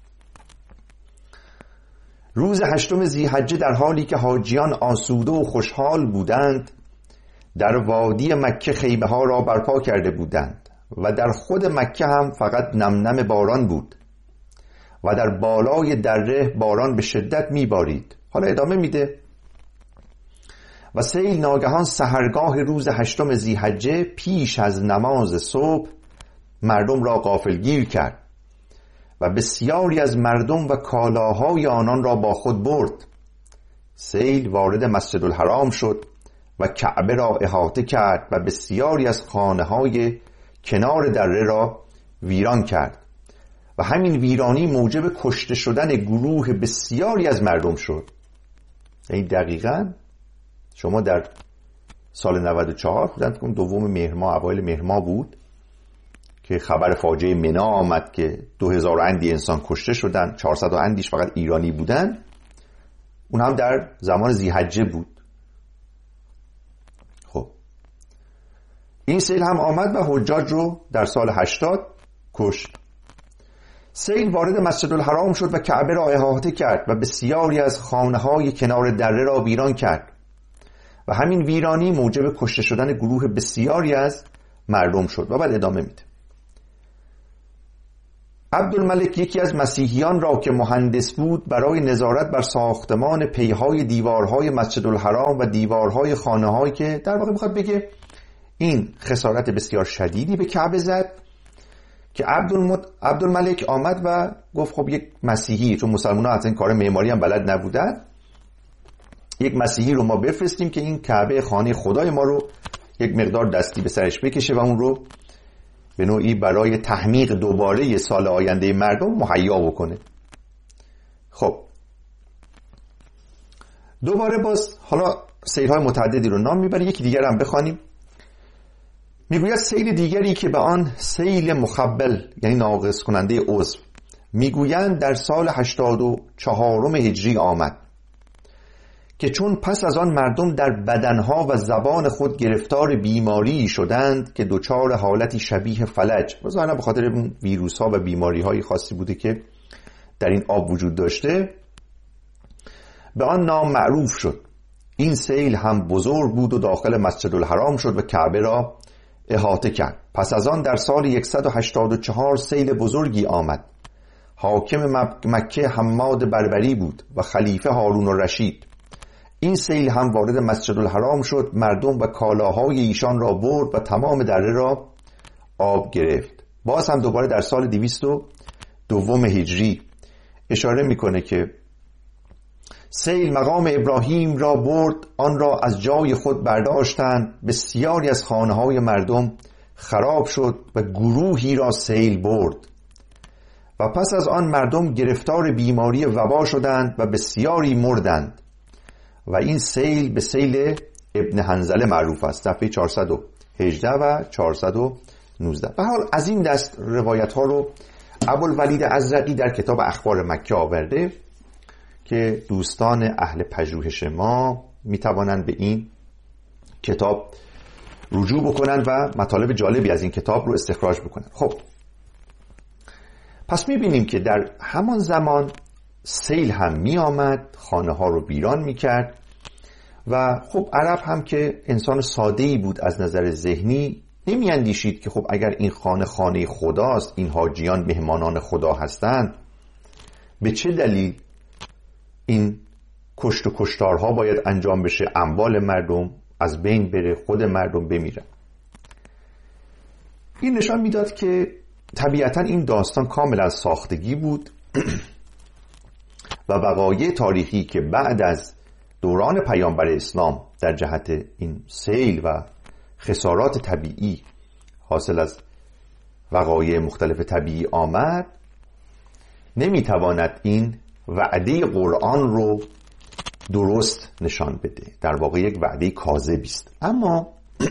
روز هشتم ذی‌حجه در حالی که حاجیان آسوده و خوشحال بودند، در وادی مکه خیمه ها را برپا کرده بودند و در خود مکه هم فقط نم نم باران بود و در بالای دره باران به شدت میبارید. حالا ادامه میده و سیل ناگهان سحرگاه روز هشتم ذی‌حجه پیش از نماز صبح مردم را غافلگیر کرد و بسیاری از مردم و کالاهای آنان را با خود برد. سیل وارد مسجد الحرام شد و کعبه را احاطه کرد و بسیاری از خانه‌های کنار دره را ویران کرد و همین ویرانی موجب کشته شدن گروه بسیاری از مردم شد. یعنی دقیقاً شما در سال نود و چهار بودن، دوم مهر ماه، اوایل مهر ماه بود که خبر فاجعه منا آمد که دو هزار اندی انسان کشته شدن، چهارصد اندیش فقط ایرانی بودن. اون هم در زمان ذی‌حجه بود. خب این سیل هم آمد و حجاج رو در سال هشتاد کشت. سیل وارد مسجد الحرام شد و کعبه را احاطه کرد و بسیاری از خانه‌های کنار دره را ویران کرد و همین ویرانی موجب کشته شدن گروه بسیاری از مردم شد. و بعد ادامه میده عبدالملک یکی از مسیحیان را که مهندس بود برای نظارت بر ساختمان پیهای دیوارهای مسجد الحرام و دیوارهای خانه‌هایی که در واقع میخواد بگه این خسارت بسیار شدیدی به کعبه زد، که عبدالملک آمد و گفت خب یک مسیحی، چون مسلمان‌ها از این کار معماری هم بلد نبودن، یک مسیحی رو ما بفرستیم که این کعبه خانه خدای ما رو یک مقدار دستی به سرش بکشه و اون رو به نوعی برای تحمیق دوباره سال آینده مردم مهیا بکنه. خب دوباره باز حالا سیل‌های متعددی رو نام میبره. یکی دیگر هم بخوانیم. میگوید سیل دیگری که به آن سیل مخبل یعنی ناقص کننده عضو میگویند در سال هشتاد و چهارم هجری آمد، که چون پس از آن مردم در بدنها و زبان خود گرفتار بیماری شدند که دچار حالتی شبیه فلج، ظاهرا به خاطر ویروس ها و بیماری های خاصی بوده که در این آب وجود داشته، به آن نام معروف شد. این سیل هم بزرگ بود و داخل مسجد الحرام شد و کعبه را احاطه کرد. پس از آن در سال صد و هشتاد و چهار سیل بزرگی آمد. حاکم مکه حماد بربری بود و خلیفه هارون الرشید. این سیل هم وارد مسجد الحرام شد، مردم و کالاهای ایشان را برد و تمام دره را آب گرفت. باز هم دوباره در سال دویست و دوم هجری اشاره میکنه که سیل مقام ابراهیم را برد، آن را از جای خود برداشتند، بسیاری از خانه‌های مردم خراب شد و گروهی را سیل برد و پس از آن مردم گرفتار بیماری وبا شدند و بسیاری مردند و این سیل به سیل ابن حنظله معروف است. صفحه چهارصد و هجده و چهارصد و نوزده. به حال از این دست روایت ها رو ابوالولید ازرقی در کتاب اخبار مکه آورده که دوستان اهل پژوهش ما می توانند به این کتاب رجوع بکنند و مطالب جالبی از این کتاب رو استخراج بکنند. خب پس می بینیم که در همان زمان سیل هم می آمد، خانه ها رو ویران می کرد و خب عرب هم که انسان ساده‌ای بود از نظر ذهنی نمی اندیشید که خب اگر این خانه خانه خداست، این حاجیان مهمانان خدا هستند، به چه دلیل این کشت و کشتارها باید انجام بشه، اموال مردم از بین بره، خود مردم بمیرن. این نشان میداد که طبیعتا این داستان کاملا ساختگی بود و وقایع تاریخی که بعد از دوران پیامبر اسلام در جهت این سیل و خسارات طبیعی حاصل از وقایع مختلف طبیعی آمد، نمیتواند این وعده قرآن رو درست نشان بده. در واقع یک وعده کاذبی است. اما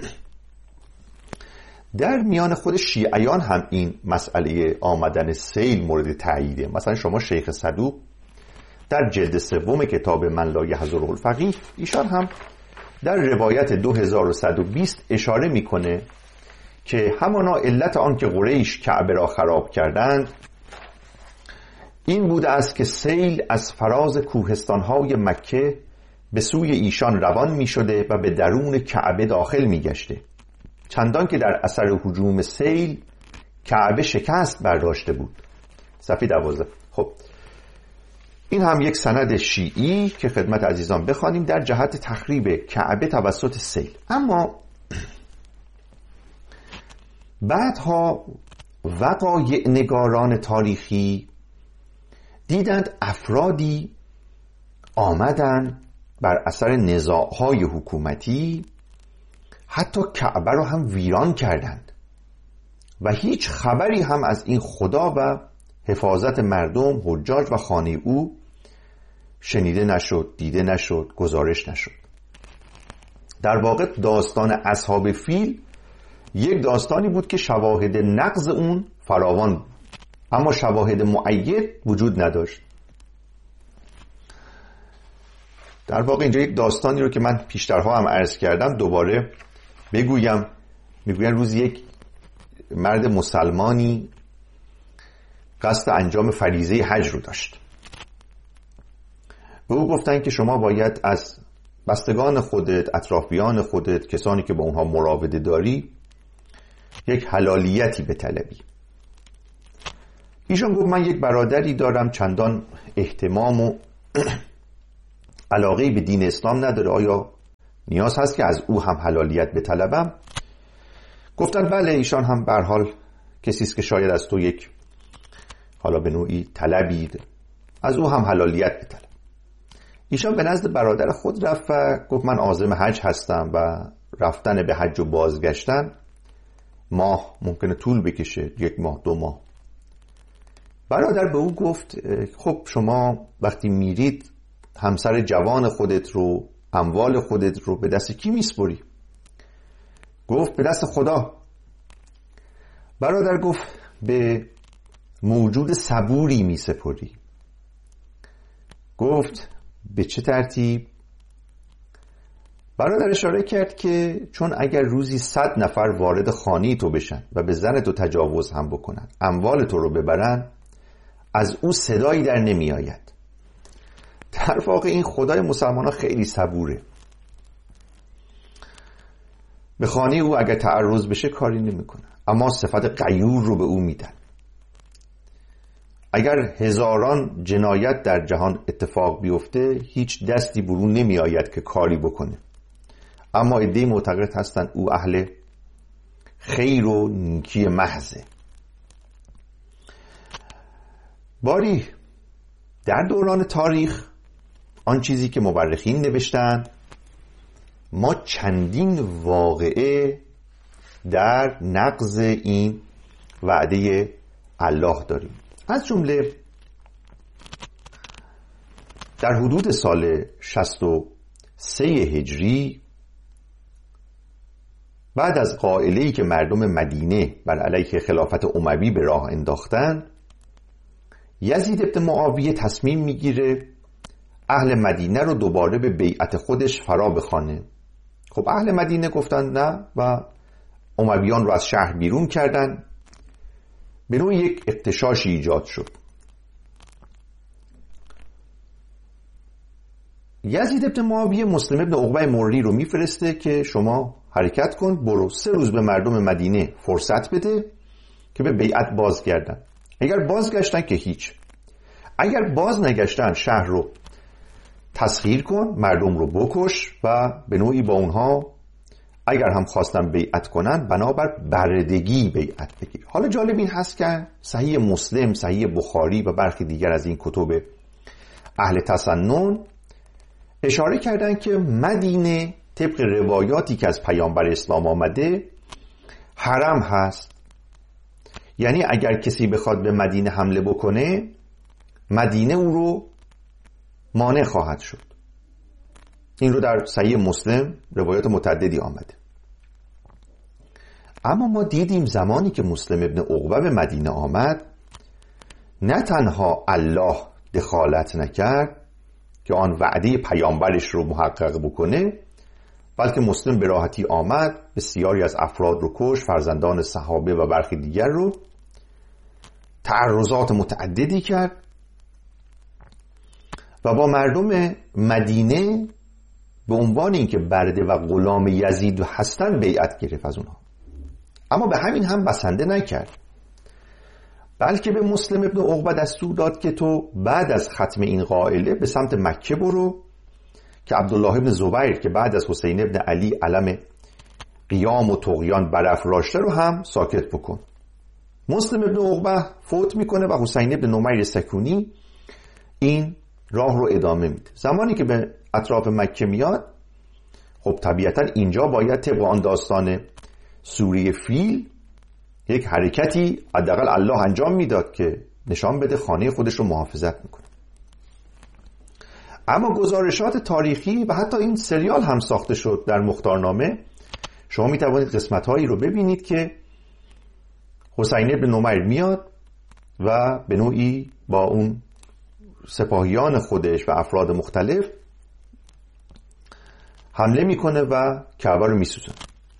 در میان خود شیعیان هم این مسئله آمدن سیل مورد تأییده. مثلا شما شیخ صدوق در جلد سوم کتاب من لا یحضره الفقیه، ایشان هم در روایت دو هزار و صد و بیست اشاره میکنه که همانا علت آن که قریش کعبه را خراب کردند این بوده است که سیل از فراز کوهستان‌های مکه به سوی ایشان روان می شده و به درون کعبه داخل می گشته، چندان که در اثر هجوم سیل کعبه شکست برداشته بود. صفحه دوازده. خب این هم یک سند شیعی که خدمت عزیزان بخوانیم در جهت تخریب کعبه توسط سیل. اما بعدها وقایع نگاران تاریخی دیدند افرادی آمدن بر اثر نزاع‌های حکومتی حتی کعبه رو هم ویران کردند و هیچ خبری هم از این خدا و حفاظت مردم، حجاج و خانه او شنیده نشد، دیده نشد، گزارش نشد. در واقع داستان اصحاب فیل یک داستانی بود که شواهد نقض اون فراوان بود، اما شواهد مؤید وجود نداشت. در واقع اینجا یک داستانی رو که من پیشترها هم عرض کردم دوباره بگویم. میگوین روز یک مرد مسلمانی قصد انجام فریضه حج رو داشت. به او گفتن که شما باید از بستگان خودت، اطرافیان خودت، کسانی که با اونها مراوده داری یک حلالیتی بطلبی. ایشان گفت من یک برادری دارم چندان اهتمام و علاقه به دین اسلام نداره، آیا نیاز هست که از او هم حلالیت بطلبم؟ گفتن بله، ایشان هم به هر حال کسی است که شاید از تو یک حالا به نوعی طلبی، از او هم حلالیت بطلب. ایشان به نزد برادر خود رفت و گفت من عازم حج هستم و رفتن به حج و بازگشتن ماه ممکنه طول بکشه، یک ماه دو ماه. برادر به او گفت خب شما وقتی میرید همسر جوان خودت رو، اموال خودت رو به دست کی میسپری؟ گفت به دست خدا. برادر گفت به موجود صبوری میسپری. گفت به چه ترتیب؟ برادر اشاره کرد که چون اگر روزی صد نفر وارد خانه تو بشن و به زن تو تجاوز هم بکنن، اموال تو رو ببرن، از او صدایی در نمی آید. در واقع این خدای مسلمان ها خیلی صبوره. به خانه او اگر تعرض بشه کاری نمی کنه، اما صفت غیور رو به او میدن. اگر هزاران جنایت در جهان اتفاق بیفته هیچ دستی برون نمی آید که کاری بکنه، اما عده‌ای معتقد هستند او اهل خیر و نیکی محضه. باری در دوران تاریخ آن چیزی که مورخین نوشتن، ما چندین واقعه در نقض این وعده الله داریم. از جمله در حدود سال شصت و سه هجری بعد از قائله‌ای که مردم مدینه بر علیه خلافت اموی به راه انداختن، یزید ابن معاویه تصمیم میگیره اهل مدینه رو دوباره به بیعت خودش فرا بخوانه. خب اهل مدینه گفتن نه و امویان رو از شهر بیرون کردن. به نوع یک اغتشاشی ایجاد شد. یزید ابن معاویه مسلم ابن عقبه مری رو میفرسته که شما حرکت کن، برو سه روز به مردم مدینه فرصت بده که به بیعت بازگردن. اگر بازگشتن که هیچ، اگر باز نگشتن شهر رو تسخیر کن، مردم رو بکش و به نوعی با اونها اگر هم خواستن بیعت کنن بنابر بردگی بیعت بگیر. حالا جالب این هست که صحیح مسلم، صحیح بخاری و برخی دیگر از این کتب اهل تسنن اشاره کردن که مدینه طبق روایاتی که از پیامبر اسلام آمده حرم هست. یعنی اگر کسی بخواد به مدینه حمله بکنه، مدینه او رو مانع خواهد شد. این رو در صحیح مسلم روایات متعددی آمده. اما ما دیدیم زمانی که مسلم ابن عقبه به مدینه آمد، نه تنها الله دخالت نکرد که آن وعده پیامبرش رو محقق بکنه، بلکه مسلم به راحتی آمد، بسیاری از افراد رو کش، فرزندان صحابه و برخی دیگر رو، تعرضات متعددی کرد و با مردم مدینه به عنوان اینکه برده و غلام یزید هستن بیعت گرفت از اونها. اما به همین هم بسنده نکرد، بلکه به مسلم ابن عقبه دستور داد که تو بعد از ختم این قائله به سمت مکه برو که عبدالله ابن زبیر که بعد از حسین ابن علی علم قیام و طغیان برافراشته رو هم ساکت بکن. مسلم ابن عقبه فوت میکنه و حسین ابن نمیر سکونی این راه رو ادامه میده. زمانی که به اطراف مکه میاد، خب طبیعتا اینجا باید طبق آن داستان سوره فیل یک حرکتی حداقل الله انجام میداد که نشان بده خانه خودش رو محافظت میکنه. اما گزارشات تاریخی و حتی این سریال هم ساخته شد در مختارنامه، شما میتوانید قسمت‌هایی رو ببینید که حسین ابن نمیر میاد و به نوعی با اون سپاهیان خودش و افراد مختلف حمله میکنه و کعبه رو میسوزونه.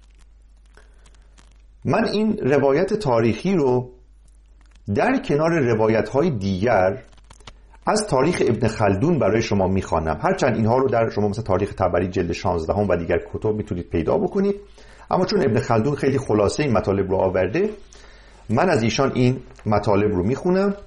من این روایت تاریخی رو در کنار روایت‌های دیگر از تاریخ ابن خلدون برای شما میخوانم، هرچند اینها رو در شما مثلا تاریخ طبری جلد شانزده هم و دیگر کتب میتونید پیدا بکنید، اما چون ابن خلدون خیلی خلاصه این مطالب رو آورده، من از ایشان این مطالب رو میخونم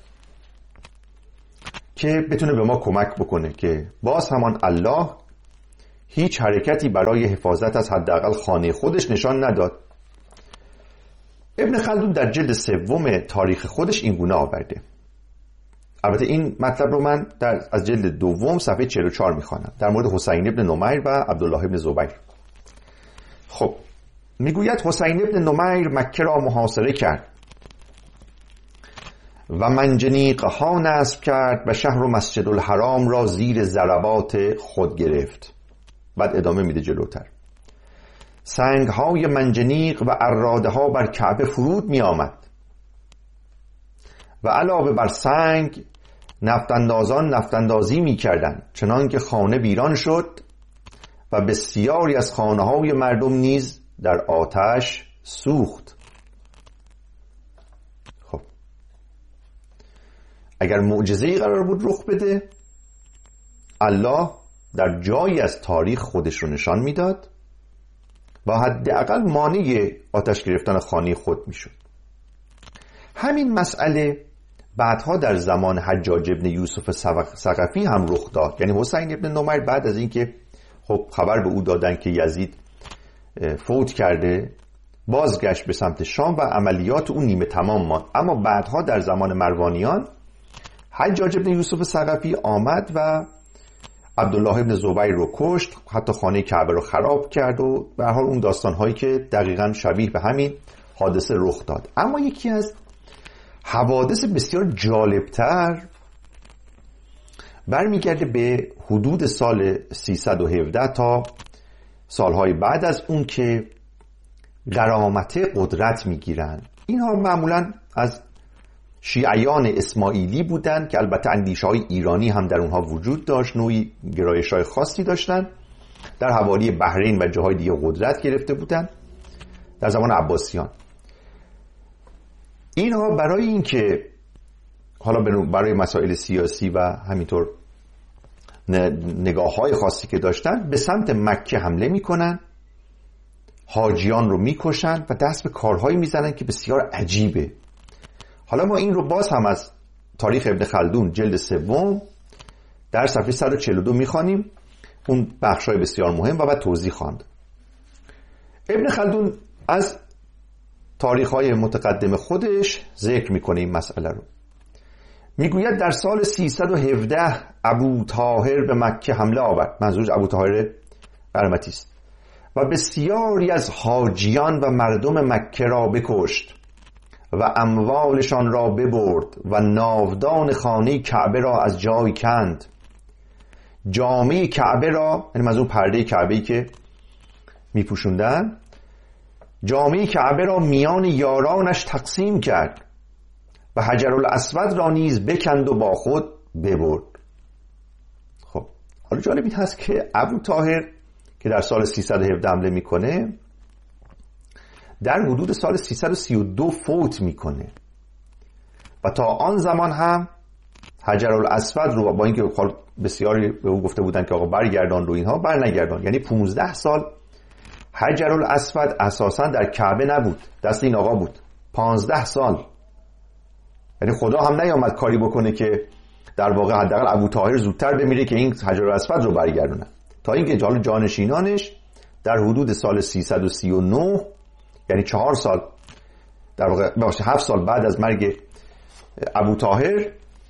که بتونه به ما کمک بکنه که باز همان الله هیچ حرکتی برای حفاظت از حداقل خانه خودش نشان نداد. ابن خلدون در جلد سوم تاریخ خودش این گونه آورده. البته این مطلب رو من در از جلد دوم صفحه چهل و چهار میخوانم در مورد حسین ابن نمیر و عبدالله ابن زبیر. خب میگوید حسین ابن نمیر مکه را محاصره کرد و منجنیقها نصب کرد و شهر و مسجد الحرام را زیر ضربات خود گرفت. بعد ادامه میده جلوتر. سنگهای منجنیق و اراده ها بر کعبه فرود می آمد و علاوه بر سنگ نفتندازان نفتندازی می کردن، چنان که خانه ویران شد و بسیاری از خانه های مردم نیز در آتش سوخت. خب اگر معجزه‌ای قرار بود رخ بده، الله در جایی از تاریخ خودش رو نشان میداد و حداقل مانع آتش گرفتن خانه خود میشد. همین مسئله بعدها در زمان حجاج ابن یوسف ثقفی هم رخ داد. یعنی حسین ابن نمیر بعد از اینکه خب خبر به او دادن که یزید فوت کرده، بازگشت به سمت شام و عملیات او نیمه تمام ماند. اما بعدها در زمان مروانیان حجاج ابن یوسف ثقفی آمد و عبدالله ابن زبیر رو کشت، حتی خانه کعبه رو خراب کرد و به هر حال اون داستان‌هایی که دقیقاً شبیه به همین حادثه رخ داد. اما یکی از حوادث بسیار جالبتر برمیگرده به حدود سال سیصد و هفده تا سالهای بعد از اون که غرامته قدرت میگیرن. اینها معمولاً از شیعیان اسماعیلی بودند که البته اندیشه‌های ایرانی هم در اونها وجود داشت، نوعی گرایش‌های خاصی داشتند. در حوالی بحرین و جاهای دیگه قدرت گرفته بودند در زمان عباسیان. اینها برای اینکه حالا برای مسائل سیاسی و همینطور نگاه‌های خاصی که داشتن به سمت مکه حمله میکنن، حاجیان رو میکشن و دست به کارهایی میزنن که بسیار عجیبه. حالا ما این رو باز هم از تاریخ ابن خلدون جلد سوم در صفحه صد و چهل و دو میخوانیم، اون بخشای بسیار مهم و بعد توضیح خواند. ابن خلدون از تاریخ‌های متقدم خودش ذکر میکنه این مسئله رو. میگوید در سال سیصد و هفده ابو طاهر به مکه حمله آورد، منظورش ابو طاهر قرمطی است، و بسیاری از حاجیان و مردم مکه را بکشت و اموالشان را ببرد و ناودان خانه کعبه را از جای کند. جامعه کعبه را، یعنی منظور پرده کعبه‌ای که میپوشوندن، جامعه کعبه را میان یارانش تقسیم کرد و حجر الاسود را نیز بکند و با خود ببرد. خب حالا جالب این هست که ابو طاهر که در سال سیصد و هفده حمله میکنه در حدود سال سیصد و سی و دو فوت میکنه و تا آن زمان هم حجر الاسود رو با اینکه بسیاری به او گفته بودن که آقا برگردان رو، اینها بر نگردان. یعنی پانزده سال حجر الاسود اساسا در کعبه نبود، دست این آقا بود. پانزده سال. یعنی خدا هم نیامد کاری بکنه که در واقع حداقل ابو طاهر زودتر بمیره که این حجر الاسود رو برگردونه، تا اینکه جال جانشینانش در حدود سال سیصد و سی و نه، یعنی چهار سال در واقع باشه هفت سال بعد از مرگ ابو طاهر،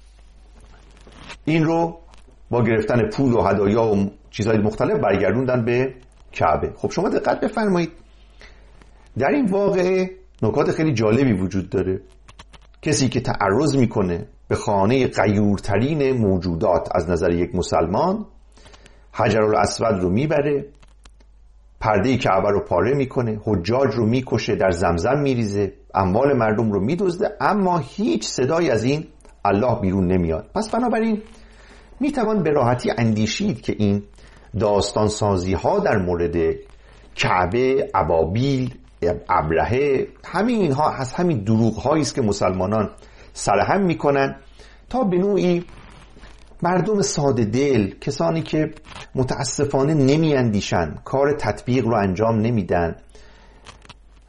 این رو با گرفتن پول و هدایا و چیزهای مختلف برگردوندن به کعبه. خب شما دقت بفرمایید، در این واقعه نکات خیلی جالبی وجود داره. کسی که تعرض میکنه به خانه غیورترین موجودات از نظر یک مسلمان، حجر الاسود رو میبره، پرده کعبه رو پاره میکنه، حجاج رو میکشه، در زمزم میریزه، اموال مردم رو میدزده، اما هیچ صدایی از این الله بیرون نمیاد. پس بنابراین میتوان به راحتی اندیشید که این داستان سازی ها در مورد کعبه، ابابیل، ابرهه، همین اینها از همین دروغ هایی است که مسلمانان سرهم میکنن تا به نوعی مردم ساده دل، کسانی که متاسفانه نمی اندیشن، کار تطبیق رو انجام نمیدن،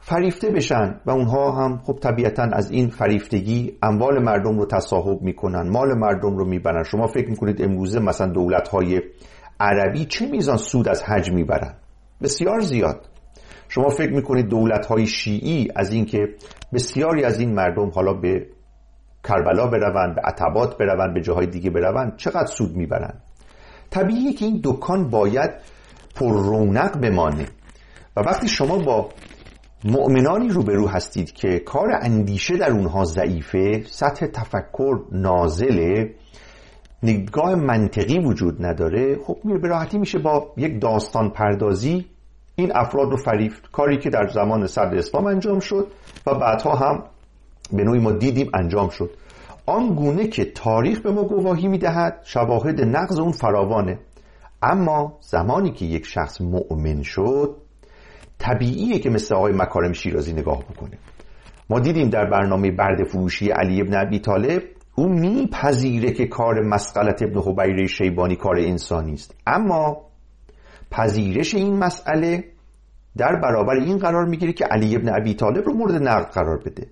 فریفته بشن و اونها هم خب طبیعتاً از این فریفتگی اموال مردم رو تصاحب میکنن، مال مردم رو میبرن. شما فکر میکنید امروزه مثلا دولت‌های عربی چه میزان سود از حج میبرن؟ بسیار زیاد. شما فکر میکنید دولت‌های شیعی از این که بسیاری از این مردم حالا به کربلا بروند، به عتبات بروند، به جاهای دیگه بروند، چقدر سود میبرن؟ طبیعیه که این دکان باید پر رونق بمانه و وقتی شما با مؤمنانی روبرو هستید که کار اندیشه در اونها ضعیفه، سطح تفکر نازله، نگاه منطقی وجود نداره، خب به راحتی میشه با یک داستان پردازی این افراد رو فریفت. کاری که در زمان صدر اسلام انجام شد و بعدها هم به نوعی ما دیدیم انجام شد. آن گونه که تاریخ به ما گواهی میدهد شواهد نقض اون فراوانه، اما زمانی که یک شخص مؤمن شد طبیعیه که مثل آقای مکارم شیرازی نگاه بکنه. ما دیدیم در برنامه برده فروشی علی ابن ابی طالب او میپذیره که کار مسقلت ابن حبیره شیبانی کار انسانی است، اما پذیرش این مسئله در برابر این قرار میگیره که علی ابن ابی طالب رو مورد نقد قرار بده.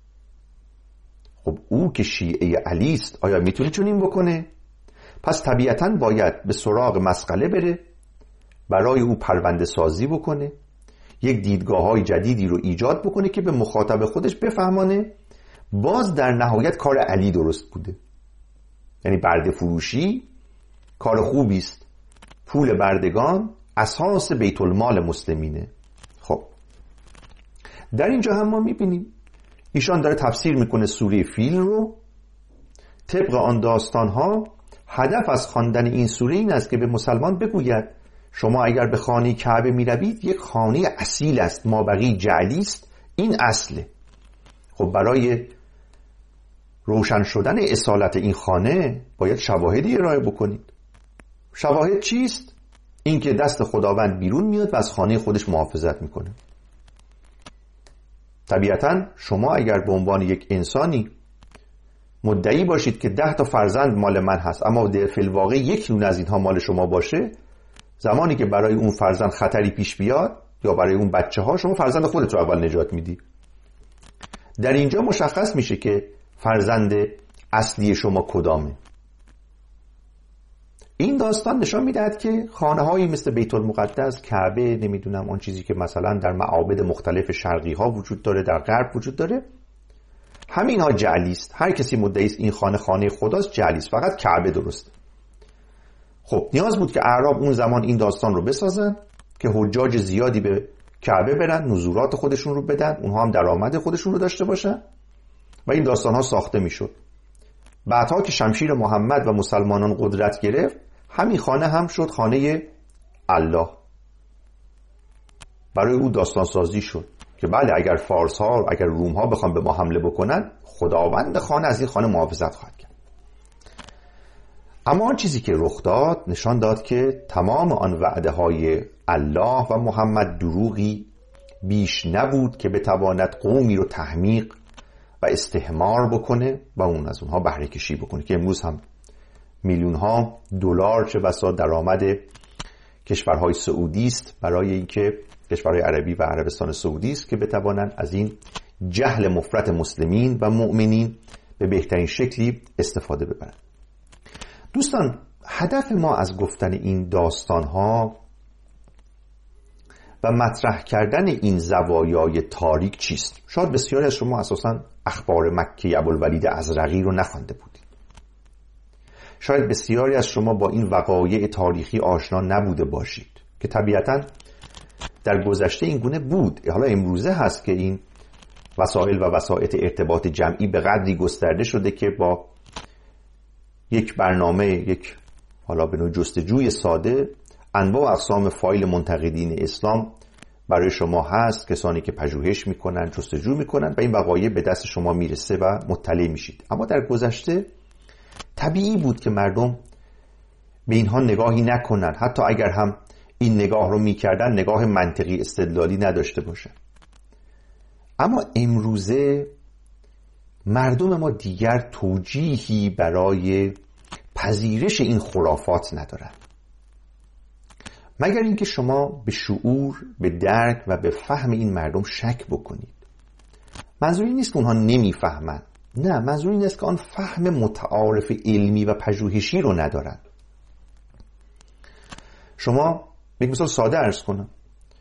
خب او که شیعه علی است آیا میتونه چنین بکنه؟ پس طبیعتاً باید به سراغ مسئله بره، برای او پرونده سازی بکنه، یک دیدگاه‌های جدیدی رو ایجاد بکنه که به مخاطب خودش بفهمانه باز در نهایت کار علی درست بوده. یعنی برده فروشی کار خوبی است، پول بردگان اساس بیت المال مسلمینه. خب در اینجا هم ما میبینیم ایشان داره تفسیر میکنه سوره فیل رو. طبق آن داستانها هدف از خواندن این سوره این است که به مسلمان بگوید شما اگر به خانه کعبه میروید یک خانه اصیل است، مابقی جعلی است، این اصله. خب برای روشن شدن اصالت این خانه باید شواهدی ارائه بکنید. شواهد چیست؟ این که دست خداوند بیرون میاد و از خانه خودش محافظت میکنه. طبیعتاً شما اگر به عنوان یک انسانی مدعی باشید که ده تا فرزند مال من هست، اما در فی الواقع یک دونه از اینها مال شما باشه، زمانی که برای اون فرزند خطری پیش بیاد یا برای اون بچه ها، شما فرزند خودت رو اول نجات میدی. در اینجا مشخص میشه که فرزند اصلی شما کدامه. این داستان نشان میدهد که خانه هایی مثل بیت المقدس، کعبه، نمیدونم اون چیزی که مثلا در معابد مختلف شرقی ها وجود داره، در غرب وجود داره، همین ها جعلی است. هر کسی مدعی است این خانه خانه خداست، جعلی است، فقط کعبه درسته. خب نیاز بود که اعراب اون زمان این داستان رو بسازن که حجاج زیادی به کعبه برن، نزورات خودشون رو بدن، اونها هم درآمد خودشون رو داشته باشن و این داستان ها ساخته میشد. بعدها که شمشیر محمد و مسلمانان قدرت گرفت، همین خانه هم شد خانه الله. برای او داستان سازی شد که بله اگر فارس ها، اگر روم ها بخوان به ما حمله بکنن، خداوند خانه از این خانه محافظت خواهد کرد. اما آن چیزی که رخ داد نشان داد که تمام آن وعده های الله و محمد دروغی بیش نبود که بتواند قومی رو تحمیق و استحمار بکنه و اون از اونها بهره کشی بکنه، که امروز هم میلیون ها دلار چه بسا درآمد کشورهای سعودی است برای اینکه کشورهای عربی و عربستان سعودی است که بتوانند از این جهل مفرط مسلمین و مؤمنین به بهترین شکلی استفاده ببرند. دوستان، هدف ما از گفتن این داستان‌ها و مطرح کردن این زوایای تاریک چیست؟ شاید بسیاری از شما اساساً اخبار مکی ابوالولید ازرقی رو نخوانده بودید. شاید بسیاری از شما با این وقایع تاریخی آشنا نبوده باشید که طبیعتاً در گذشته این گونه بود. حالا امروزه هست که این وسایل و وسایط ارتباط جمعی به قدری گسترده شده که با یک برنامه، یک حالا به نوع جستجوی ساده، انواع و اقسام فایل منتقدین اسلام برای شما هست، کسانی که پژوهش میکنن، جستجو میکنن و این وقایع به دست شما میرسه و مطلع میشید. اما در گذشته طبیعی بود که مردم به اینها نگاهی نکنن، حتی اگر هم این نگاه رو میکردن نگاه منطقی استدلالی نداشته باشن. اما امروزه مردم ما دیگر توجیهی برای پذیرش این خرافات ندارن. مگر اینکه شما به شعور، به درک و به فهم این مردم شک بکنید. منظوری نیست که اونها نمیفهمن، نه، منظور این است که آن فهم متعارف علمی و پژوهشی رو ندارن. شما یک مثال ساده عرض کنم،